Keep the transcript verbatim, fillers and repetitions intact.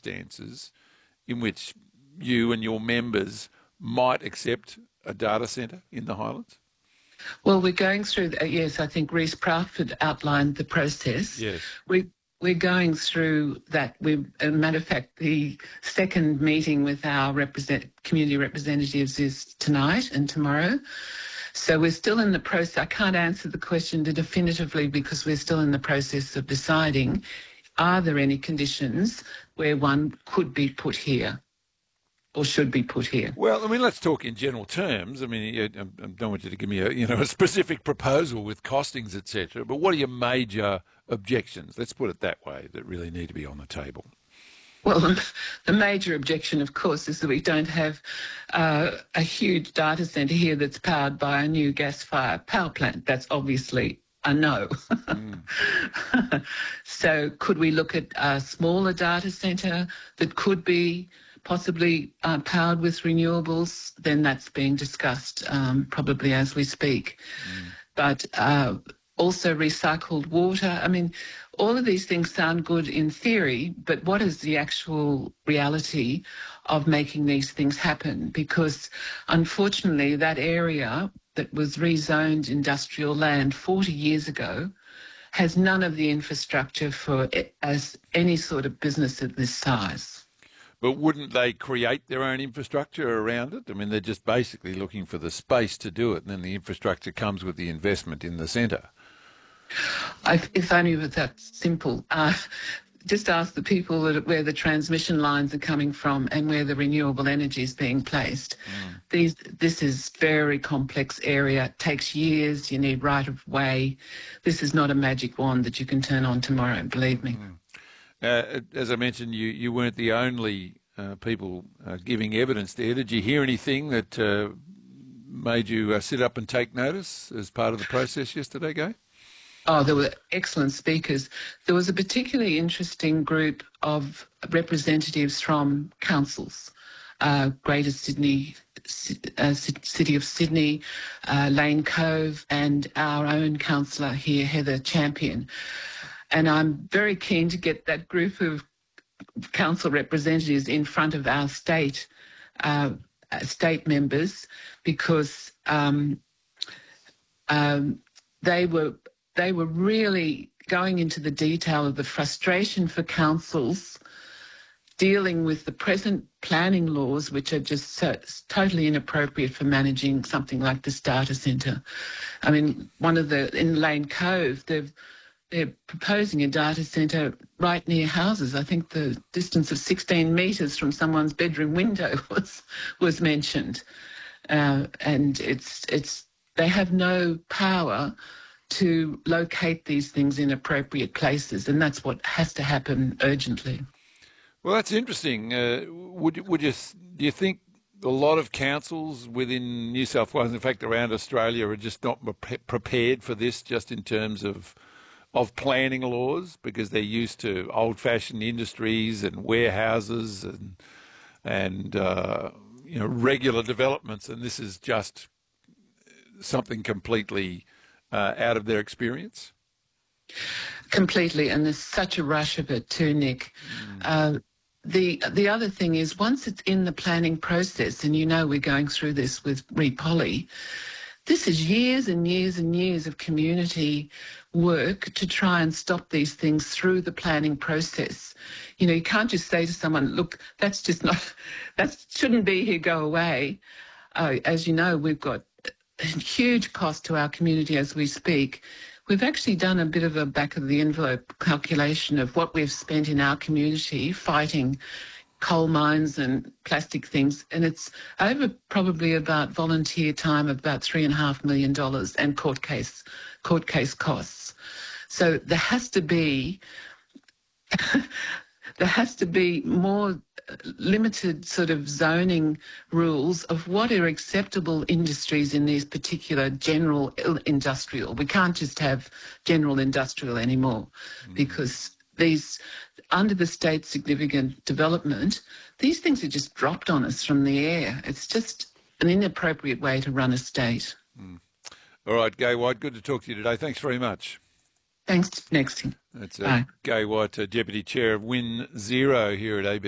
circumstances in which you and your members might accept a data centre in the Highlands? Well, we're going through, uh, yes, I think Reece Proudfoot outlined the process. Yes. We, we're going through that. We, as a matter of fact, the second meeting with our represent, community representatives is tonight and tomorrow. So we're still in the process. I can't answer the question definitively because we're still in the process of deciding, are there any conditions where one could be put here or should be put here? Well, I mean, let's talk in general terms. I mean, I I don't want you to give me a, you know, a specific proposal with costings, et cetera, but what are your major objections, let's put it that way, that really need to be on the table? Well, the major objection, of course, is that we don't have uh, a huge data centre here that's powered by a new gas-fired power plant. That's obviously a no. Mm. So could we look at a smaller data centre that could be possibly uh, powered with renewables? Then that's being discussed um, probably as we speak. Mm. But uh, also recycled water. I mean, all of these things sound good in theory, but what is the actual reality of making these things happen? Because unfortunately, that area that was rezoned industrial land forty years ago has none of the infrastructure for as any sort of business of this size. But wouldn't they create their own infrastructure around it? I mean, they're just basically looking for the space to do it, and then the infrastructure comes with the investment in the centre. I, if only it was that simple. Uh, just ask the people that, where the transmission lines are coming from and where the renewable energy is being placed. Mm. These, this is very complex area. It takes years. You need right of way. This is not a magic wand that you can turn on tomorrow, believe me. Mm. Uh, as I mentioned, you, you weren't the only uh, people uh, giving evidence there. Did you hear anything that uh, made you uh, sit up and take notice as part of the process yesterday, Gay? Oh, there were excellent speakers. There was a particularly interesting group of representatives from councils, uh, Greater Sydney, uh, City of Sydney, uh, Lane Cove, and our own councillor here, Heather Champion. And I'm very keen to get that group of council representatives in front of our state uh, state members because um, um, they were they were really going into the detail of the frustration for councils dealing with the present planning laws, which are just so, totally inappropriate for managing something like this data centre. I mean, one of the in Lane Cove, they've They're proposing a data centre right near houses. I think the distance of sixteen metres from someone's bedroom window was was mentioned, uh, and it's it's they have no power to locate these things in appropriate places, and that's what has to happen urgently. Well, that's interesting. Uh, would would you do you think a lot of councils within New South Wales, in fact around Australia, are just not prepared for this, just in terms of of planning laws, because they're used to old-fashioned industries and warehouses and and uh, you know, regular developments, and this is just something completely uh, out of their experience? Completely, and there's such a rush of it too, Nick. Mm. Uh, the the other thing is, once it's in the planning process, and you know we're going through this with Repoly, this is years and years and years of community work to try and stop these things through the planning process. You know, you can't just say to someone, look, that's just not, that shouldn't be here, go away. Uh, as you know, we've got a huge cost to our community as we speak. We've actually done a bit of a back of the envelope calculation of what we've spent in our community fighting coal mines and plastic things, and it's over probably about volunteer time of about three and a half million dollars and court case court case costs. So there has to be there has to be more limited sort of zoning rules of what are acceptable industries in these particular general industrial. We can't just have general industrial anymore, mm. because these, under the state significant development, these things are just dropped on us from the air. It's just an inappropriate way to run a state. Mm. All right, Gay White, good to talk to you today. Thanks very much. Thanks. Next. That's uh, Gay White, uh, Deputy Chair of Win Zero here at A B C.